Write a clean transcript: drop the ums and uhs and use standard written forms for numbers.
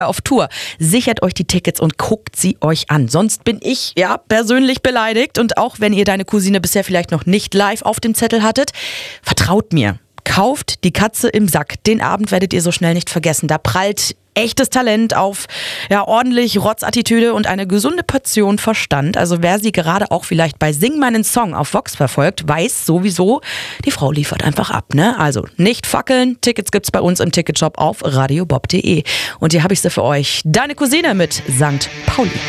auf Tour. Sichert euch die Tickets und guckt sie euch an. Sonst bin ich persönlich beleidigt. Und auch wenn ihr deine Cousine bisher vielleicht noch nicht live auf dem Zettel hattet, vertraut mir. Kauft die Katze im Sack. Den Abend werdet ihr so schnell nicht vergessen. Da prallt echtes Talent auf ordentlich Rotzattitüde und eine gesunde Portion Verstand. Also wer sie gerade auch vielleicht bei Sing meinen Song auf Vox verfolgt, weiß sowieso, die Frau liefert einfach ab, ne? Also nicht fackeln, Tickets gibt's bei uns im Ticketshop auf radiobob.de. Und hier habe ich sie für euch. Deine Cousine mit St. Pauli.